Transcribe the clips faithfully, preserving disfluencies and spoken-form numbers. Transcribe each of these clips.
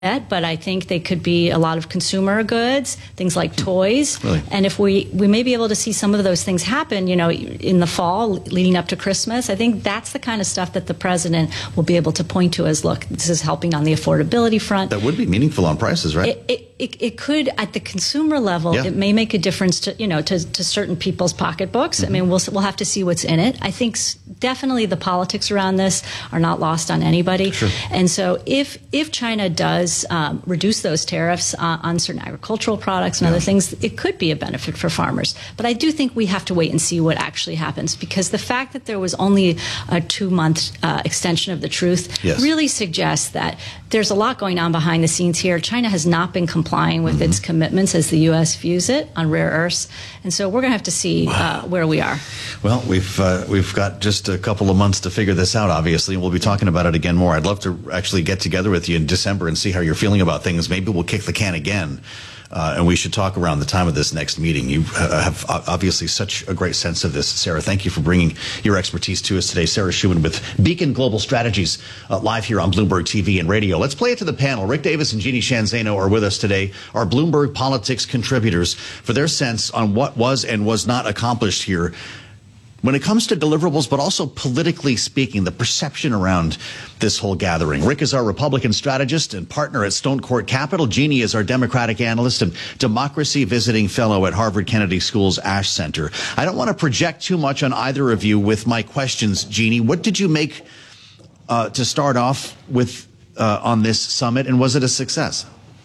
but I think they could be a lot of consumer goods, things like toys. Really? And if we, we may be able to see some of those things happen, you know, in the fall leading up to Christmas, I think that's the kind of stuff that the president will be able to point to as, look, this is helping on the affordability front. That would be meaningful on prices, right? It, it, it, it could, at the consumer level, yeah. it may make a difference to, you know, to, to certain people's pocketbooks. Mm-hmm. I mean, we'll, we'll have to see what's in it. I think definitely the politics around this are not lost on anybody. Sure. And so if, if China does um, reduce those tariffs uh, on certain agricultural products and yeah. other things, it could be a benefit for farmers. But I do think we have to wait and see what actually happens, because the fact that there was only a two-month uh, extension of the truth yes. really suggests that there's a lot going on behind the scenes here. China has not been complying with mm-hmm. its commitments as the U S views it on rare earths. And so we're going to have to see wow. uh, where we are. Well, we've uh, we've got just a couple of months to figure this out, obviously, and we'll be talking about it again more. I'd love to actually get together with you in December and see how you're feeling about things. Maybe we'll kick the can again. Uh, and we should talk around the time of this next meeting. You uh, have obviously such a great sense of this. Sarah, thank you for bringing your expertise to us today. Sarah Schuman with Beacon Global Strategies, uh, live here on Bloomberg T V and radio. Let's play it to the panel. Rick Davis and Jeannie Sheehan Zaino are with us today, our Bloomberg Politics contributors, for their sense on what was and was not accomplished here when it comes to deliverables, but also politically speaking, the perception around this whole gathering. Rick is our Republican strategist and partner at Stone Court Capital. Jeannie is our Democratic analyst and democracy visiting fellow at Harvard Kennedy School's Ash Center. I don't want to project too much on either of you with my questions. Jeannie, what did you make uh, to start off with uh, on this summit, and was it a success?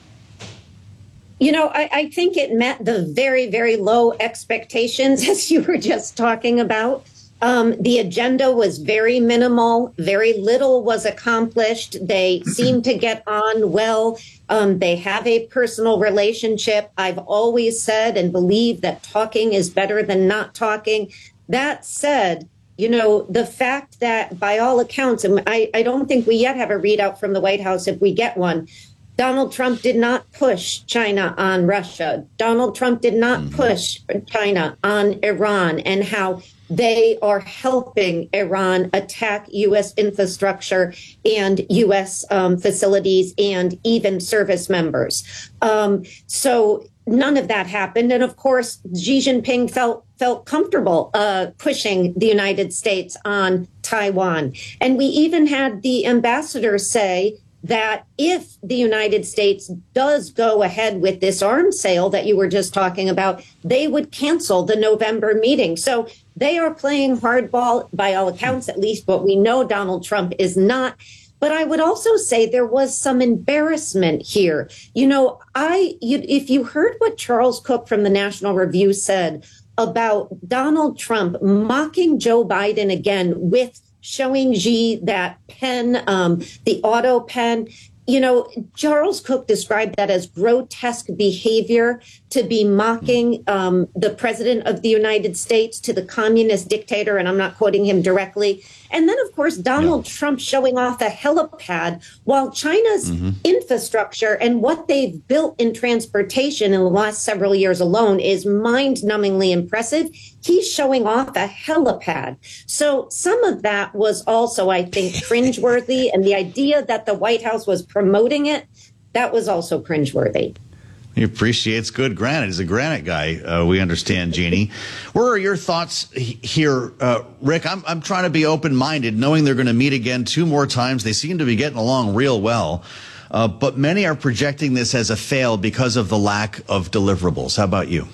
You know, I, I think it met the very, very low expectations, as you were just talking about. Um, the agenda was very minimal. Very little was accomplished. They seem to get on well. Um, they have a personal relationship. I've always said and believe that talking is better than not talking. That said, you know, the fact that by all accounts, and I, I don't think we yet have a readout from the White House if we get one, Donald Trump did not push China on Russia. Donald Trump did not mm-hmm. push China on Iran and how they are helping Iran attack U S infrastructure and U S um, facilities and even service members. Um, so none of that happened. And of course, Xi Jinping felt felt comfortable uh, pushing the United States on Taiwan. And we even had the ambassador say that if the United States does go ahead with this arms sale that you were just talking about, they would cancel the November meeting. So they are playing hardball by all accounts, at least, but we know Donald Trump is not. But I would also say there was some embarrassment here. You know, I you, if you heard what Charles Cook from the National Review said about Donald Trump mocking Joe Biden again with showing Xi that pen, um, the auto pen. You know, Charles Cook described that as grotesque behavior, to be mocking um, the president of the United States, to the communist dictator, and I'm not quoting him directly. And then, of course, Donald yeah. Trump showing off a helipad, while China's mm-hmm. infrastructure and what they've built in transportation in the last several years alone is mind-numbingly impressive. He's showing off a helipad. So some of that was also, I think, cringeworthy. And the idea that the White House was promoting it, that was also cringeworthy. He appreciates good granite. He's a granite guy. Uh, we understand, Jeannie. Where are your thoughts here, uh, Rick? I'm, I'm trying to be open-minded, knowing they're going to meet again two more times. They seem to be getting along real well. Uh, but many are projecting this as a fail because of the lack of deliverables. How about you?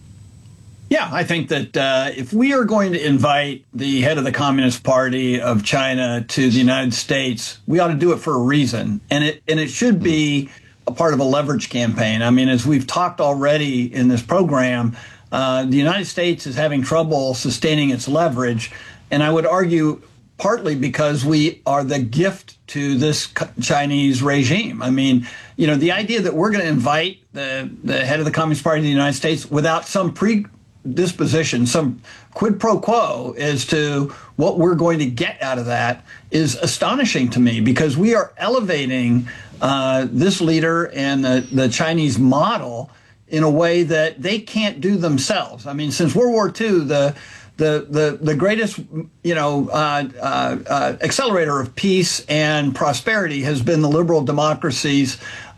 Yeah, I think that uh, if we are going to invite the head of the Communist Party of China to the United States, we ought to do it for a reason. And it, and it should be a part of a leverage campaign. I mean, as we've talked already in this program, uh, the United States is having trouble sustaining its leverage. And I would argue partly because we are the gift to this Chinese regime. I mean, you know, the idea that we're going to invite the, the head of the Communist Party of the United States without some predisposition, some quid pro quo as to what we're going to get out of that is astonishing to me, because we are elevating uh, this leader and the, the Chinese model in a way that they can't do themselves. I mean, since World War Two, the the the the greatest, you know, uh, uh, uh, accelerator of peace and prosperity has been the liberal democracies